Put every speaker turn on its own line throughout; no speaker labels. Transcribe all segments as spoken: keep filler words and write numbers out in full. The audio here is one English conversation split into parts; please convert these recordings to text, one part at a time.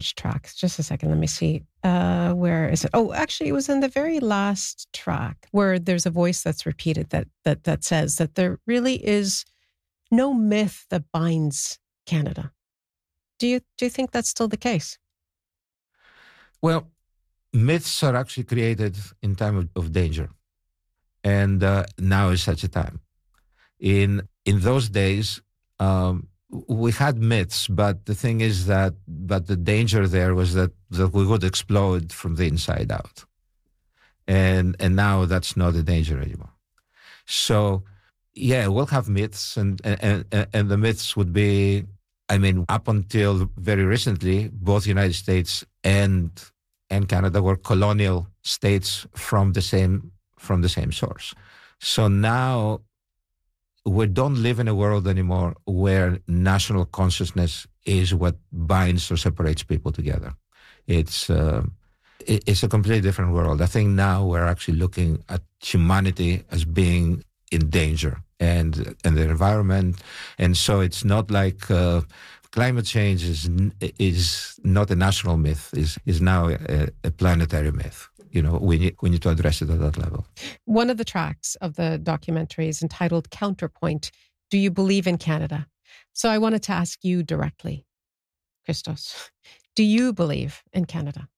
which track. Just a second, let me see. Uh, where is it? Oh, actually, it was in the very last track where there's a voice that's repeated that that that says that there really is no myth that binds Canada. Do you do you think that's still the case?
Well, myths are actually created in time of, of danger, and uh, now is such a time. In in those days, um, we had myths, but the thing is that, but the danger there was that, that we would explode from the inside out, and and now that's not a danger anymore. So, yeah, we'll have myths, and and and the myths would be, I mean, up until very recently, both United States and and Canada were colonial states from the same from the same source. So now we don't live in a world anymore where national consciousness is what binds or separates people together. It's uh, it, it's a completely different world. I think now we're actually looking at humanity as being in danger, and and the environment, and so it's not like uh, climate change is is not a national myth. is is now a, a planetary myth. You know, we need, we need to address it at that level.
One of the tracks of the documentary is entitled Counterpoint, Do You Believe in Canada? So I wanted to ask you directly, Christos, do you believe in Canada?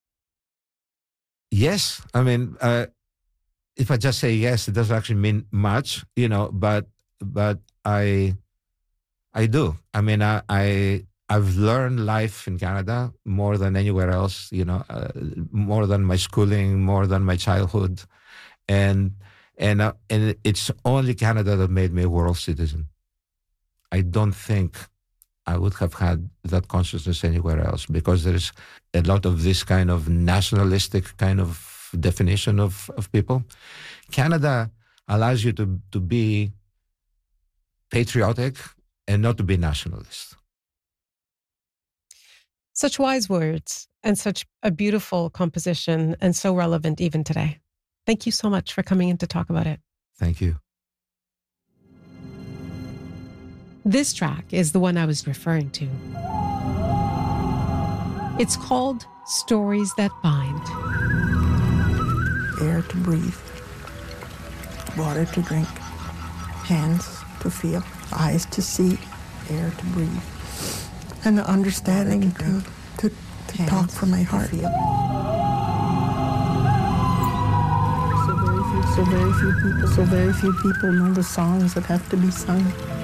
Yes. I mean, uh, if I just say yes, it doesn't actually mean much, you know, but but I I do. I mean, I, I I've learned life in Canada more than anywhere else, you know, uh, more than my schooling, more than my childhood. And and uh, and it's only Canada that made me a world citizen. I don't think I would have had that consciousness anywhere else, because there's a lot of this kind of nationalistic kind of definition of, of people. Canada allows you to, to be patriotic and not to be nationalist.
Such wise words and such a beautiful composition, and so relevant even today. Thank you so much for coming in to talk about it.
Thank you.
This track is the one I was referring to. It's called Stories That Bind.
Air to breathe, water to drink, hands to feel, eyes to see, air to breathe. And the understanding to, to, to talk from my heart. So very few, so very few people, so very few people know the songs that have to be sung.